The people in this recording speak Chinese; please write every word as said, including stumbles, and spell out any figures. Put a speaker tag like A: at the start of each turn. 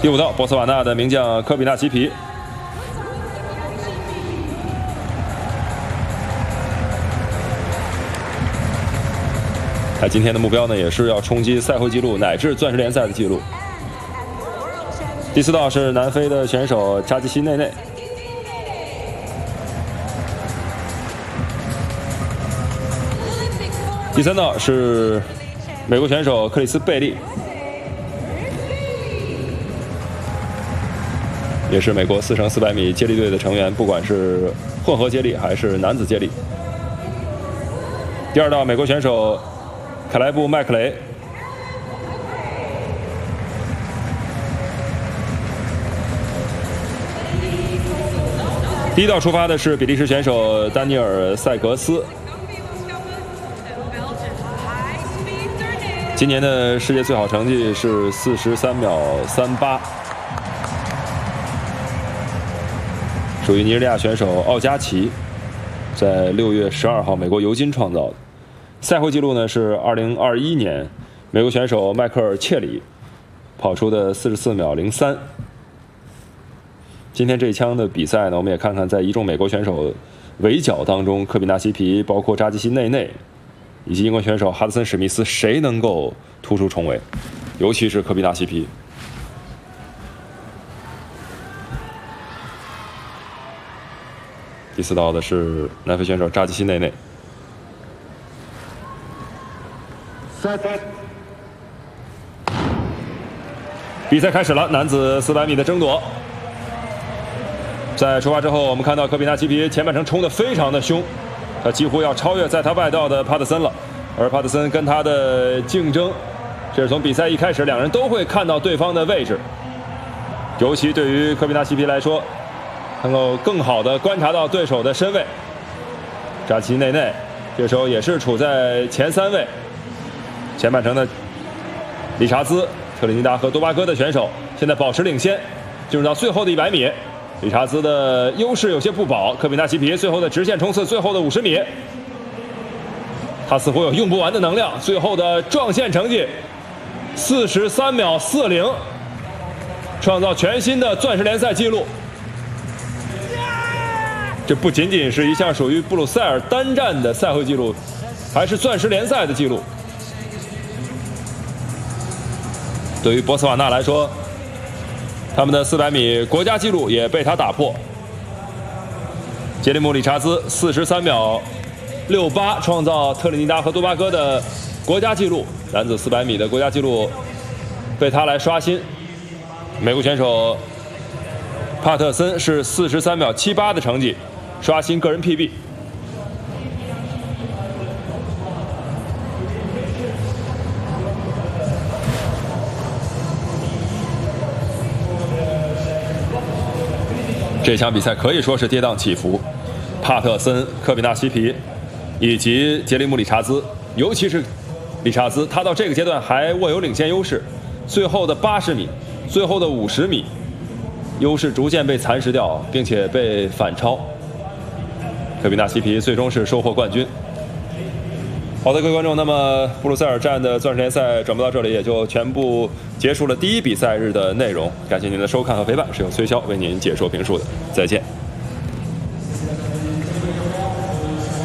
A: 第五道，波斯瓦纳的名将科比纳奇皮。他今天的目标呢，也是要冲击赛会纪录乃至钻石联赛的纪录。第四道是南非的选手扎基西内内。第三道是美国选手克里斯贝利，也是美国四乘四百米接力队的成员，不管是混合接力还是男子接力。第二道，美国选手凯莱布·麦克雷。第一道出发的是比利时选手丹尼尔·塞格斯。今年的世界最好成绩是四十三秒三八，属于尼日利亚选手奥加奇，在六月十二号美国尤金创造的。赛会纪录呢是二零二一年美国选手迈克尔·切里跑出的四十四秒零三。今天这一枪的比赛呢，我们也看看在一众美国选手围剿当中，科比纳西皮、包括扎基西内内以及英国选手哈德森·史密斯，谁能够突出重围？尤其是科比纳西皮。第四道的是南非选手扎基西内内。比赛开始了，男子四百米的争夺。在出发之后，我们看到科比纳西皮前半程冲得非常的凶。他几乎要超越在他外道的帕特森了，而帕特森跟他的竞争，这是从比赛一开始，两人都会看到对方的位置。尤其对于科比纳西皮来说，能够更好的观察到对手的身位。扎奇内内这时候也是处在前三位。前半程的理查兹、特立尼达和多巴哥的选手现在保持领先，进入到最后的一百米。理查兹的优势有些不保，科比纳西皮最后的直线冲刺，最后的五十米，他似乎有用不完的能量。最后的撞线成绩四十三秒四零，创造全新的钻石联赛纪录。这不仅仅是一项属于布鲁塞尔单站的赛会纪录，还是钻石联赛的纪录。对于波斯瓦纳来说，他们的四百米国家纪录也被他打破。杰里姆·理查兹四十三秒六八创造特立尼达和多巴哥的国家纪录，男子四百米的国家纪录被他来刷新。美国选手帕特森是四十三秒七八的成绩，刷新个人 P B。这场比赛可以说是跌宕起伏，帕特森、科比纳西皮以及杰里姆·理查兹，尤其是理查兹，他到这个阶段还握有领先优势。最后的八十米，最后的五十米，优势逐渐被蚕食掉，并且被反超。科比纳西皮最终是收获冠军。好的，各位观众，那么布鲁塞尔站的钻石联赛转播到这里也就全部结束了第一比赛日的内容。感谢您的收看和陪伴，是由崔潇为您解说评述的，再见。